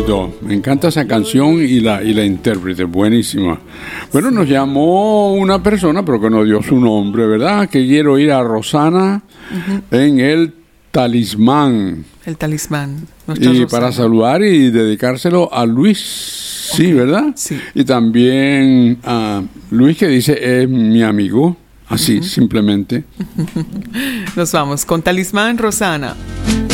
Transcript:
bonito. Me encanta esa canción y la intérprete, buenísima. Bueno, nos llamó una persona, pero que no dio su nombre, ¿verdad? Que quiero ir a Rosana en el Talismán. El Talismán. Y Rosana, para saludar y dedicárselo a Luis, sí, ¿verdad? Sí. Y también a Luis, que dice es mi amigo, así simplemente. Nos vamos con Talismán, Rosana.